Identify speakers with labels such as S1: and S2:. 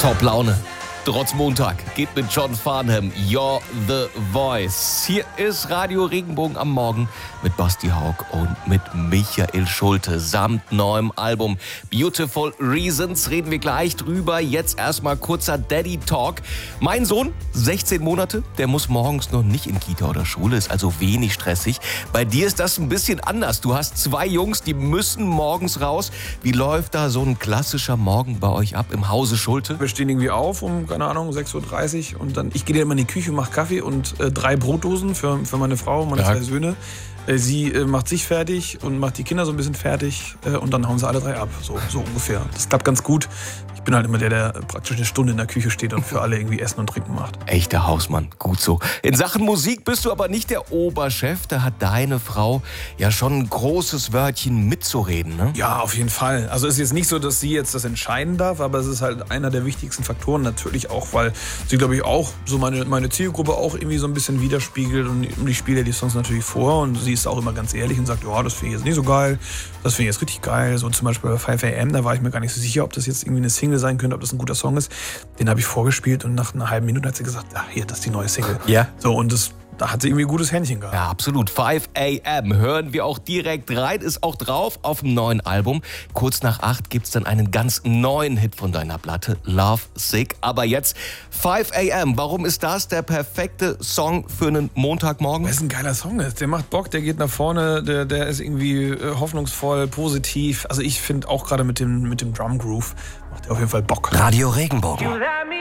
S1: Top Laune. Trotz Montag geht mit John Farnham You're the Voice. Hier ist Radio Regenbogen am Morgen mit Basti Haug und mit Michael Schulte samt neuem Album Beautiful Reasons. Reden wir gleich drüber. Jetzt erstmal kurzer Daddy Talk. Mein Sohn, 16 Monate, der muss morgens noch nicht in Kita oder Schule, ist also wenig stressig. Bei dir ist das ein bisschen anders. Du hast 2 Jungs, die müssen morgens raus. Wie läuft da so ein klassischer Morgen bei euch ab im Hause Schulte?
S2: Wir stehen irgendwie auf um, keine Ahnung, 6.30 Uhr und dann, ich gehe dann immer in die Küche, mache Kaffee und 3 Brotdosen für meine Frau und meine 2 Söhne. Sie macht sich fertig und macht die Kinder so ein bisschen fertig und dann hauen sie alle 3 ab, so ungefähr. Das klappt ganz gut. Ich bin halt immer der praktisch eine Stunde in der Küche steht und für alle irgendwie Essen und Trinken macht.
S1: Echter Hausmann, gut so. In Sachen Musik bist du aber nicht der Oberchef. Da hat deine Frau ja schon ein großes Wörtchen mitzureden, ne?
S2: Ja, auf jeden Fall. Also es ist jetzt nicht so, dass sie jetzt das entscheiden darf, aber es ist halt einer der wichtigsten Faktoren natürlich auch, weil sie, glaube ich, auch so meine Zielgruppe auch irgendwie so ein bisschen widerspiegelt und ich spiele die Songs natürlich vor und sie ist auch immer ganz ehrlich und sagt, ja, das finde ich jetzt nicht so geil, das finde ich jetzt richtig geil. So zum Beispiel bei 5 AM, da war ich mir gar nicht so sicher, ob das jetzt irgendwie eine Single sein könnte, ob das ein guter Song ist. Den habe ich vorgespielt und nach einer halben Minute hat sie gesagt, hier, das ist die neue Single.
S1: Ja.
S2: So, und da hat sie irgendwie ein gutes Händchen gehabt.
S1: Ja, absolut. 5 AM hören wir auch direkt rein, ist auch drauf auf dem neuen Album. Kurz nach 8 gibt's dann einen ganz neuen Hit von deiner Platte, Love Sick. Aber jetzt 5 AM, warum ist das der perfekte Song für einen Montagmorgen?
S2: Weil es ein geiler Song ist. Der macht Bock, der geht nach vorne, der ist irgendwie hoffnungsvoll, positiv. Also ich finde auch gerade mit dem Drum Groove macht der auf jeden Fall Bock.
S1: Radio Regenbogen.